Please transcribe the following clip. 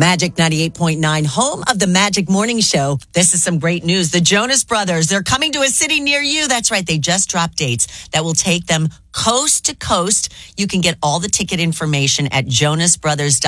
Magic 98.9, home of the Magic Morning Show. This is some great news. The Jonas Brothers, they're coming to a city near you. That's right. They just dropped dates that will take them coast to coast. You can get all the ticket information at jonasbrothers.com.